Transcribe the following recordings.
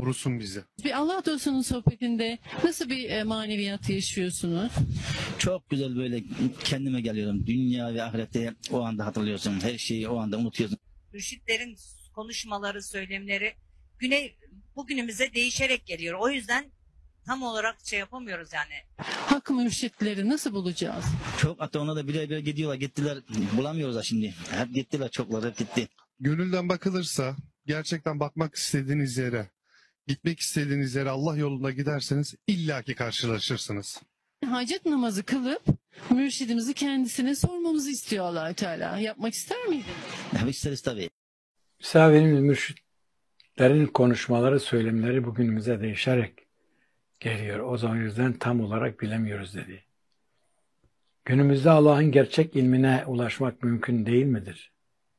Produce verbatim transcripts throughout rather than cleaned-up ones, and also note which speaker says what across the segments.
Speaker 1: korusun bizi.
Speaker 2: Bir Allah dostunun sohbetinde nasıl bir e, maneviyat yaşıyorsunuz?
Speaker 3: Çok güzel, böyle kendime geliyorum. Dünya ve ahirette o anda hatırlıyorsun. Her şeyi o anda unutuyorsun.
Speaker 4: Mürşitlerin konuşmaları, söylemleri güne bugünümüze değişerek geliyor. O yüzden tam olarak şey yapamıyoruz yani.
Speaker 2: Hak mürşitleri nasıl bulacağız?
Speaker 3: Çok, hatta ona da birer birer gidiyorlar. Gittiler. Bulamıyoruz da şimdi. Hep gittiler. Çokları hep gitti.
Speaker 1: Gönülden bakılırsa, gerçekten bakmak istediğiniz yere, gitmek istediğiniz yere Allah yolunda giderseniz illaki karşılaşırsınız.
Speaker 2: Hacet namazı kılıp mürşidimizi kendisine sormamızı istiyor Allah Teala. Yapmak ister miydin?
Speaker 3: Ya isteriz tabii.
Speaker 5: Misafirimiz mürşitlerin konuşmaları, söylemleri bugünümüze değişerek geliyor. O zaman yüzden tam olarak bilemiyoruz dedi. Günümüzde Allah'ın gerçek ilmine ulaşmak mümkün değil midir?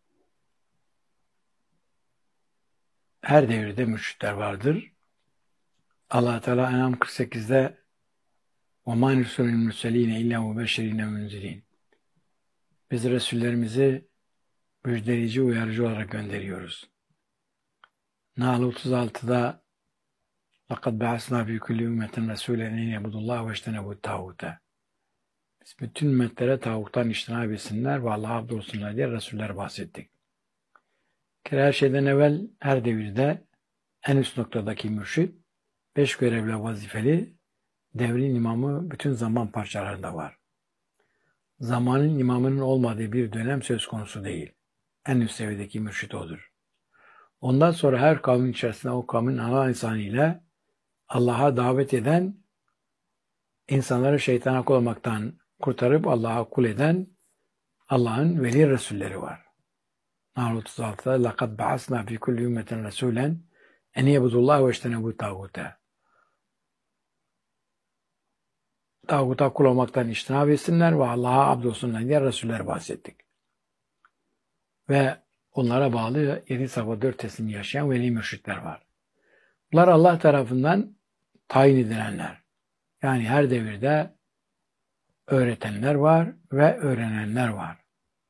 Speaker 5: Her devirde mürşitler vardır. Allah Teala En'am kırk sekizde وَمَا نُرْسِلُ الْمُرْسَلِينَ اِلَّا مُبَشِّرِينَ مُنْزِرِينَ Biz Resullerimizi müjdeleyici, uyarıcı olarak gönderiyoruz. Nahl otuz altıda لَقَدْ بَعَثْنَا فِي كُلِّ اُمَّةٍ رَسُولًا اِنْ يَبُدُ اللّٰهُ وَاجْتَنَبُوا التَّاغُوتَ Biz bütün ümmetlere tağuttan iştinab etsinler ve Allah'a abdolsunlar diye Resuller bahsettik. Her şeyden evvel her devirde en üst noktadaki mürşit, beş görevle vazifeli, devrin imamı bütün zaman parçalarında var. Zamanın imamının olmadığı bir dönem söz konusu değil. En üst seviyedeki mürşit odur. Ondan sonra her kavmin içerisinde o kavmin ana insanıyla Allah'a davet eden, insanları şeytana kul olmaktan kurtarıp Allah'a kul eden Allah'ın veli Resulleri var. Nahl otuz altıda لَقَدْ بَعَثْنَا فِي كُلِّ اُمَّةٍ رَسُولًا اَنْ يَبُدُ اللّٰهُ وَاجْتَنَبُوا التَّاغُوتَ Tağuta kul olmaktan iştinab etsinler ve Allah'a abdolsunlar diye Resuller bahsettik. Ve onlara bağlı yedi safa dört teslim yaşayan veli mürşitler var. Bunlar Allah tarafından tayin edilenler. Yani her devirde öğretenler var ve öğrenenler var.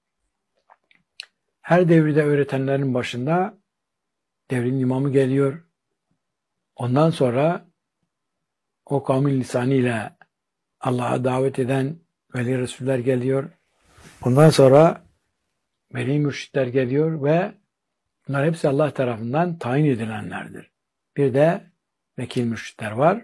Speaker 5: Her devirde öğretenlerin başında devrin imamı geliyor. Ondan sonra o kavmin lisanıyla Allah'a davet eden veli Resuller geliyor. Ondan sonra veli mürşitler geliyor ve bunlar hepsi Allah tarafından tayin edilenlerdir. Bir de vekil mürşitler var.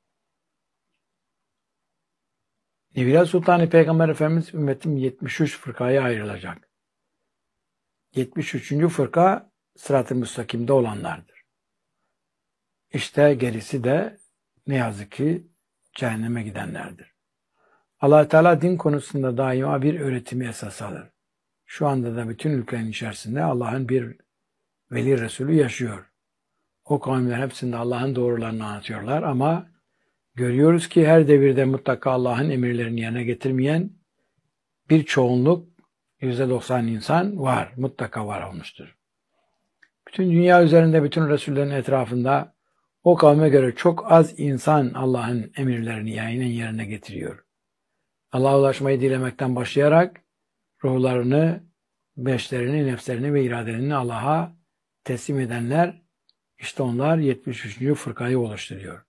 Speaker 5: Nebiler Sultanı Peygamber Efendimiz ümmetim yetmiş üç fırkaya ayrılacak. yetmiş üçüncü fırka sırat-ı müstakimde olanlardır. İşte gerisi de ne yazık ki cehenneme gidenlerdir. Allah Teala din konusunda daima bir öğretimi esas alır. Şu anda da bütün ülkelerin içerisinde Allah'ın bir veli Resulü yaşıyor. O kavimler hepsinde Allah'ın doğrularını anlatıyorlar ama görüyoruz ki her devirde mutlaka Allah'ın emirlerini yerine getirmeyen bir çoğunluk, yüzde doksan insan var, mutlaka var olmuştur. Bütün dünya üzerinde bütün Resullerin etrafında o kavme göre çok az insan Allah'ın emirlerini yayının yerine getiriyor. Allah'a ulaşmayı dilemekten başlayarak ruhlarını, beşlerini, nefslerini ve iradelerini Allah'a teslim edenler, işte onlar yetmiş üçüncü fırkayı oluşturuyor.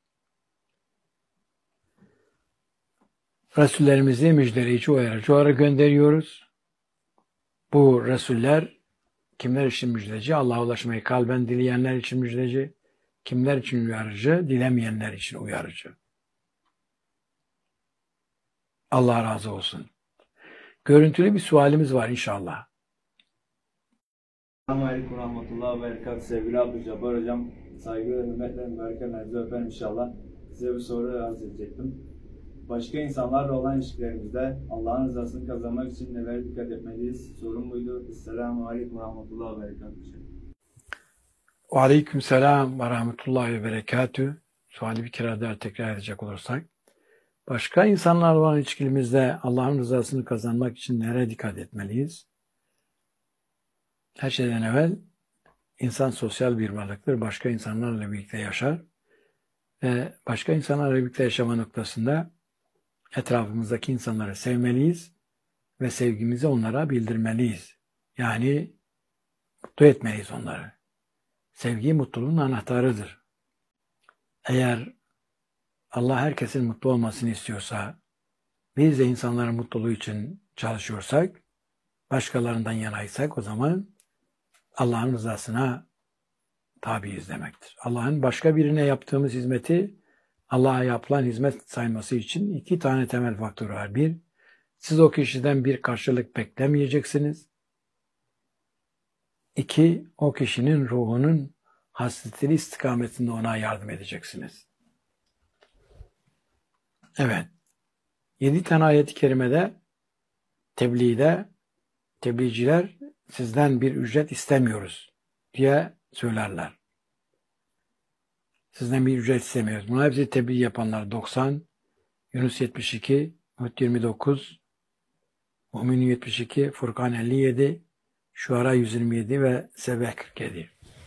Speaker 5: Resullerimizi müjdeleyici, uyarıcı olarak gönderiyoruz. Bu Resuller kimler için müjdeci? Allah'a ulaşmayı kalben dileyenler için müjdeci. Kimler için uyarıcı? Dilemeyenler için uyarıcı. Allah razı olsun. Görüntülü bir sualimiz var inşallah.
Speaker 6: Selamünaleyküm ve rahmetullahi ve berekatuhu. Sevgili Abdülcabbar Hocam, saygı ve hürmetle mübareklerinizi öperim inşallah. Size bir soru arz edecektim. Başka insanlarla olan ilişkilerimizde Allah'ın rızasını kazanmak için nelere dikkat etmeliyiz? Sorun buydu. Selamünaleyküm ve rahmetullahi ve berekatuhu.
Speaker 5: Ve aleyküm selam ve rahmetullahi ve berekatuhu. Suali bir kere daha tekrar edecek olursak. Başka insanlarla olan ilişkimizde Allah'ın rızasını kazanmak için nereye dikkat etmeliyiz? Her şeyden evvel insan sosyal bir varlıktır. Başka insanlarla birlikte yaşar. Ve başka insanlarla birlikte yaşama noktasında etrafımızdaki insanları sevmeliyiz ve sevgimizi onlara bildirmeliyiz. Yani mutlu etmeliyiz onları. Sevgi mutluluğun anahtarıdır. Eğer Allah herkesin mutlu olmasını istiyorsa, biz de insanların mutluluğu için çalışıyorsak, başkalarından yanaysak o zaman Allah'ın rızasına tabiiz demektir. Allah'ın başka birine yaptığımız hizmeti Allah'a yapılan hizmet sayması için iki tane temel faktör var. Bir, siz o kişiden bir karşılık beklemeyeceksiniz. İki, o kişinin ruhunun hasretleri istikametinde ona yardım edeceksiniz. Evet. Yedi tane ayet-i kerimede tebliğde tebliğciler sizden bir ücret istemiyoruz diye söylerler. Sizden bir ücret istemiyoruz. Bunlar hepsi tebliğ yapanlar. doksan, Yunus yetmiş iki, Hud yirmi dokuz, Mü'min yetmiş iki, Furkan elli yedi, Şuara yüz yirmi yedi ve Sebe kırk yedi.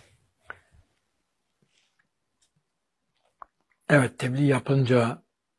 Speaker 5: Evet, tebliğ yapınca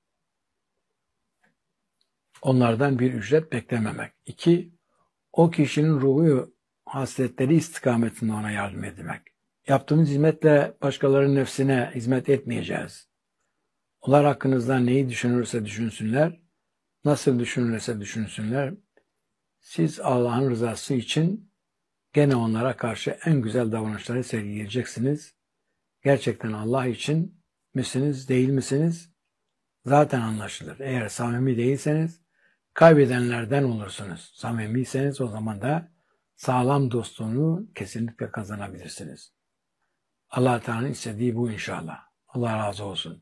Speaker 5: onlardan bir ücret beklememek. İki, o kişinin ruhu hasletleri istikametinde ona yardım etmek. Yaptığımız hizmetle başkalarının nefsine hizmet etmeyeceğiz. Onlar hakkınızda neyi düşünürse düşünsünler, nasıl düşünürse düşünsünler. Siz Allah'ın rızası için gene onlara karşı en güzel davranışları sergileyeceksiniz. Gerçekten Allah için misiniz, değil misiniz? Zaten anlaşılır. Eğer samimi değilseniz kaybedenlerden olursunuz. Samimiyseniz o zaman da sağlam dostluğunu kesinlikle kazanabilirsiniz. Allah Teala'nın istediği bu inşallah. Allah razı olsun.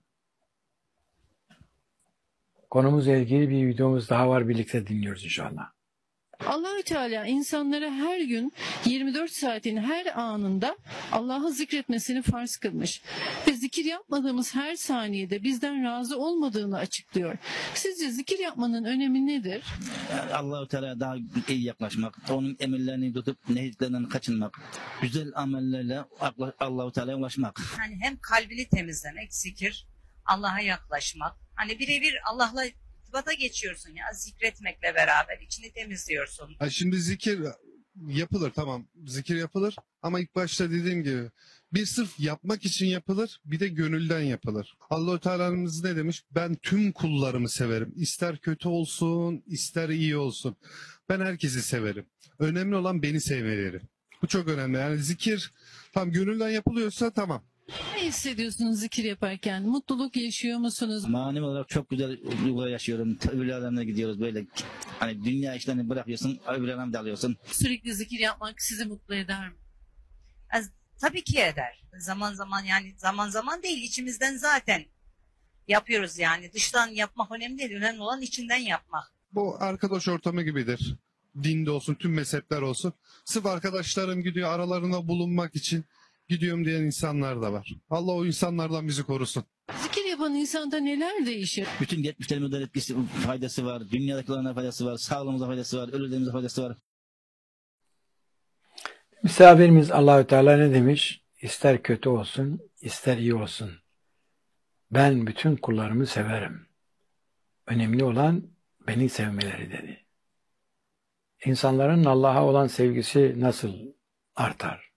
Speaker 5: Konumuzla ilgili bir videomuz daha var. Birlikte dinliyoruz inşallah.
Speaker 2: Allahü Teala insanlara her gün yirmi dört saatin her anında Allah'ı zikretmesini farz kılmış. Ve zikir yapmadığımız her saniyede bizden razı olmadığını açıklıyor. Sizce zikir yapmanın önemi nedir?
Speaker 3: Allah-u Teala'ya daha iyi yaklaşmak, onun emirlerini tutup nehitlerinden kaçınmak, güzel amellerle Allah-u Teala'ya ulaşmak.
Speaker 4: Yani hem kalbini temizlemek, zikir, Allah'a yaklaşmak. Hani birebir Allah'la irtibata geçiyorsun ya, zikretmekle beraber içini temizliyorsun.
Speaker 1: Ha, şimdi zikir yapılır, tamam, zikir yapılır ama ilk başta dediğim gibi bir sırf yapmak için yapılır, bir de gönülden yapılır. Allah-u Teala'mız ne demiş? Ben tüm kullarımı severim. İster kötü olsun, ister iyi olsun. Ben herkesi severim. Önemli olan beni sevmeleri. Bu çok önemli. Yani zikir tam gönülden yapılıyorsa tamam.
Speaker 2: Ne hissediyorsunuz zikir yaparken? Mutluluk yaşıyor musunuz?
Speaker 3: Manevi olarak çok güzel duygular yaşıyorum. Öbür alemine gidiyoruz böyle. Hani dünya işlerini bırakıyorsun, öbür alemde alıyorsun.
Speaker 2: Sürekli zikir yapmak sizi mutlu eder mi?
Speaker 4: Az- tabii ki eder. Zaman zaman, yani zaman zaman değil, içimizden zaten yapıyoruz yani. Dıştan yapmak önemli değil. Önemli olan içinden yapmak.
Speaker 1: Bu arkadaş ortamı gibidir. Dinde olsun, tüm mezhepler olsun. Sırf arkadaşlarım gidiyor, aralarında bulunmak için gidiyorum diyen insanlar da var. Allah o insanlardan bizi korusun.
Speaker 2: Zikir yapan insanda neler değişir?
Speaker 3: Bütün geçmişlerimizde etkisi, faydası var. Dünyadakilerine faydası var. Sağlığımıza faydası var. Ölülerimize faydası var.
Speaker 5: Misafirimiz Allahü Teala ne demiş? İster kötü olsun, ister iyi olsun. Ben bütün kullarımı severim. Önemli olan beni sevmeleri dedi. İnsanların Allah'a olan sevgisi nasıl artar?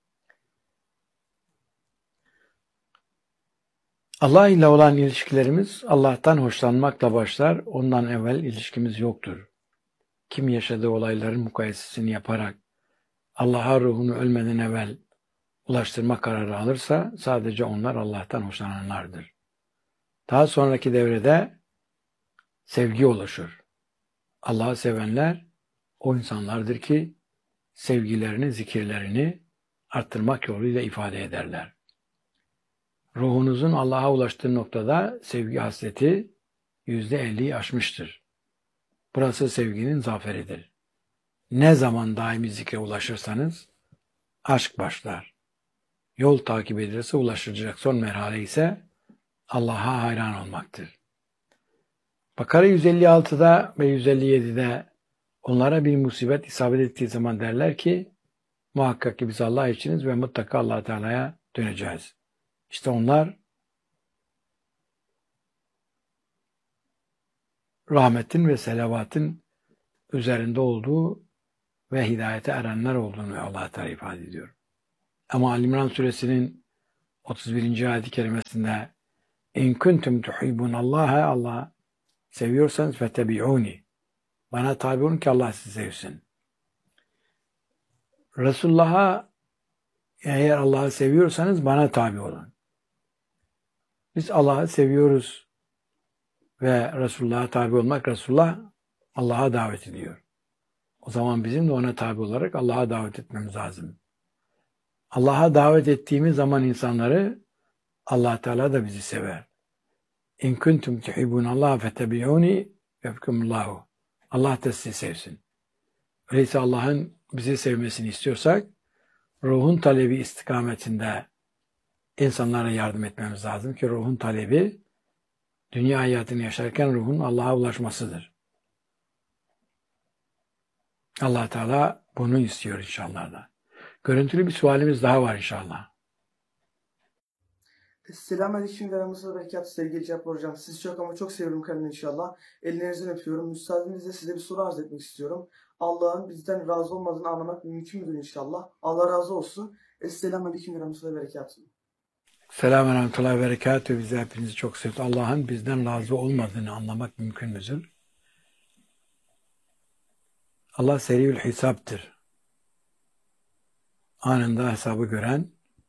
Speaker 5: Allah ile olan ilişkilerimiz Allah'tan hoşlanmakla başlar. Ondan evvel ilişkimiz yoktur. Kim yaşadığı olayların mukayesesini yaparak Allah'a ruhunu ölmeden evvel ulaştırma kararı alırsa sadece onlar Allah'tan hoşlananlardır. Daha sonraki devrede sevgi oluşur. Allah'ı sevenler o insanlardır ki sevgilerini, zikirlerini arttırmak yoluyla ifade ederler. Ruhunuzun Allah'a ulaştığı noktada sevgi hasreti yüzde elliyi aşmıştır. Burası sevginin zaferidir. Ne zaman daimi zikre ulaşırsanız aşk başlar. Yol takip edilirse ulaşılacak son merhale ise Allah'a hayran olmaktır. Bakara yüz elli altıda ve yüz elli yedide onlara bir musibet isabet ettiği zaman derler ki muhakkak ki biz Allah içiniz ve mutlaka Allah Teala'ya döneceğiz. İşte onlar rahmetin ve selavatın üzerinde olduğu ve hidayete erenler olduğunu Allah Teala ifade ediyor. Ama Ali İmran suresinin otuz birinci ayet-i kerimesinde İn kuntum tuhibbunallaha, Allah seviyorsanız fetebi'uni. Bana tabi olun ki Allah sizi sevsin. Resulullah'a, eğer Allah'ı seviyorsanız bana tabi olun. Biz Allah'ı seviyoruz ve Resulullah'a tabi olmak, Resulullah Allah'a davet ediyor. O zaman bizim de ona tabi olarak Allah'a davet etmemiz lazım. Allah'a davet ettiğimiz zaman insanları, Allah Teala da bizi sever. İn kuntum tuhibbunallaha fetebi'uni yehbibkumullahu. Allah da sizi sevsin. Öyleyse Allah'ın bizi sevmesini istiyorsak, ruhun talebi istikametinde insanlara yardım etmemiz lazım ki ruhun talebi, dünya hayatını yaşarken ruhun Allah'a ulaşmasıdır. Allah Teala bunu istiyor inşallah da. Görüntülü bir sualimiz daha var inşallah.
Speaker 7: Selamünaleyküm ve rahmetullahi ve berekatuhu sevgili Cabbar Hocam. Sizi çok ama çok seviyorum kalbimden inşallah. Ellerinizden öpüyorum. Müsaadenizle size bir soru arz etmek istiyorum. Allah'ın bizden razı olmadığını anlamak mümkün müdür inşallah? Allah razı olsun. Selamünaleyküm ve rahmetullahi ve berekatuhu.
Speaker 5: Selamun Rahmetullahi ve Berekatuhu. Bize hepinizi çok seviyoruz. Allah'ın bizden razı olmadığını anlamak mümkün müdür? Allah seriül hesaptır. Anında hesabı gören,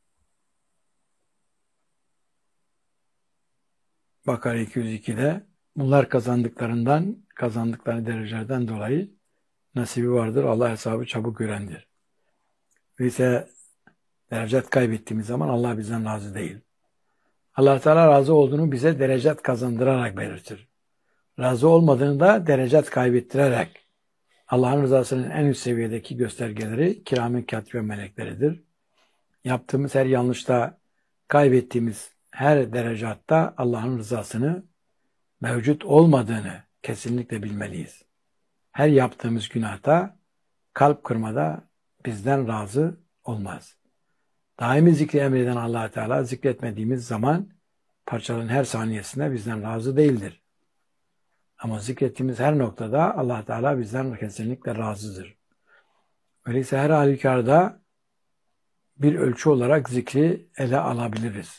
Speaker 5: Bakara iki yüz iki'de bunlar kazandıklarından, kazandıkları derecelerden dolayı nasibi vardır. Allah hesabı çabuk görendir. Öyleyse derecet kaybettiğimiz zaman Allah bizden razı değil. Allah Teala razı olduğunu bize derecet kazandırarak belirtir. Razı olmadığını da derecet kaybettirerek. Allah'ın rızasının en üst seviyedeki göstergeleri kiram-ı katib ve melekleridir. Yaptığımız her yanlışta, kaybettiğimiz her derecatta Allah'ın rızasını mevcut olmadığını kesinlikle bilmeliyiz. Her yaptığımız günahta, kalp kırmada bizden razı olmaz. Daimi zikri emreden Allah Teala zikretmediğimiz zaman parçaların her saniyesinde bizden razı değildir. Ama zikrettiğimiz her noktada Allah Teala bizden kesinlikle razıdır. Öyleyse her halükarda bir ölçü olarak zikri ele alabiliriz.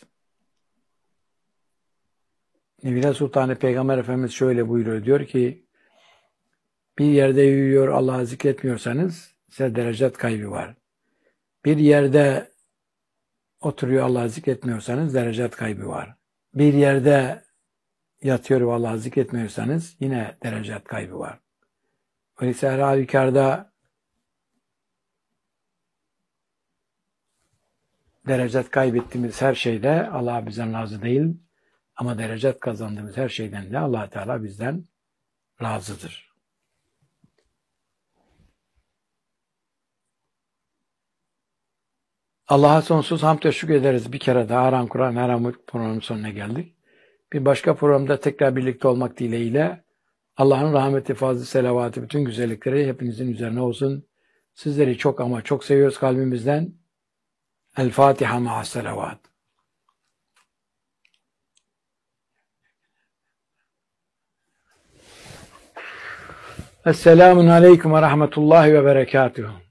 Speaker 5: Nevile Sultanı Peygamber Efendimiz şöyle buyuruyor, diyor ki, bir yerde yürüyor Allah'ı zikretmiyorsanız size derecet kaybı var. Bir yerde oturuyor Allah'ı zikretmiyorsanız derecet kaybı var. Bir yerde yatıyor ve Allah'ı zikretmiyorsanız yine derecet kaybı var. Öyleyse her halükarda derecet kaybettiğimiz her şeyde Allah bizden razı değil, ama derecet kazandığımız her şeyden de Allah Teala bizden razıdır. Allah'a sonsuz hamd ve şükür ederiz. Bir kere daha Aran Kur'an Meram programının sonuna geldik. Bir başka programda tekrar birlikte olmak dileğiyle Allah'ın rahmeti, fazlı, selavatı, bütün güzellikleri hepinizin üzerine olsun. Sizleri çok ama çok seviyoruz kalbimizden. El Fatiha ma'as selavat. Esselamun aleyküm ve rahmetullahi ve berekatuhu.